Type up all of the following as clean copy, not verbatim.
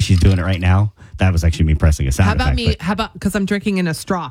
she's doing it right now. That was actually me pressing a sound How about effect, me? How about, because I'm drinking in a straw.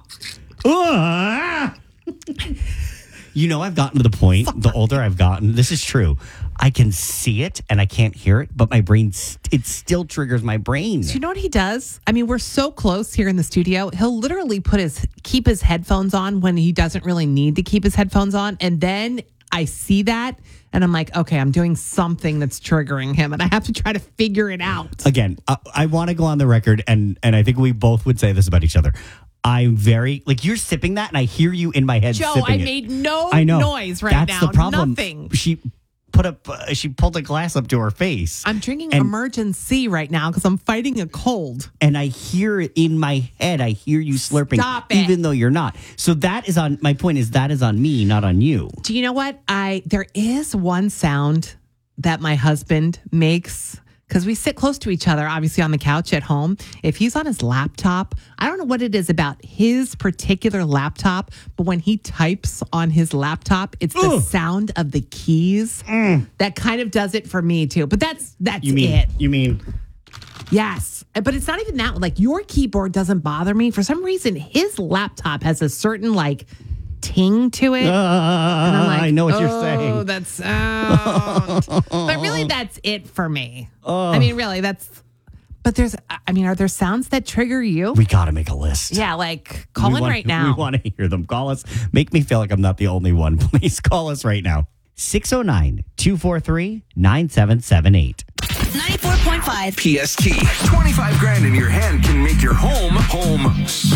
You know, I've gotten to the point, the older I've gotten, this is true. I can see it and I can't hear it, but my brain, it still triggers my brain. Do you know what he does? I mean, we're so close here in the studio. He'll literally keep his headphones on when he doesn't really need to keep his headphones on. And then I see that and I'm like, okay, I'm doing something that's triggering him and I have to try to figure it out. Again, I want to go on the record, and I think we both would say this about each other. I'm very, like, you're sipping that and I hear you in my head Joe, sipping I it. made no I know. noise right That's now. the problem. Nothing. She pulled a glass up to her face. I'm drinking and, Emergency right now because I'm fighting a cold. And I hear it in my head. I hear you slurping. Stop it. Even though you're not. So that is on, my point is that is on me, not on you. Do you know what? There is one sound that my husband makes because we sit close to each other, obviously on the couch at home. If he's on his laptop, I don't know what it is about his particular laptop, but when he types on his laptop, it's the sound of the keys that kind of does it for me too. But that's it. You mean? Yes. But it's not even that. Like, your keyboard doesn't bother me. For some reason, his laptop has a certain, like, ting to it. And I'm like, I know what you're saying. Oh, that sound. But really, that's it for me. I mean, really, but are there sounds that trigger you? We got to make a list. Yeah, like, call in right now. We want to hear them. Call us. Make me feel like I'm not the only one. Please call us right now. 609-243-9778. 94.5 PST. 25 grand in your hand can make your home so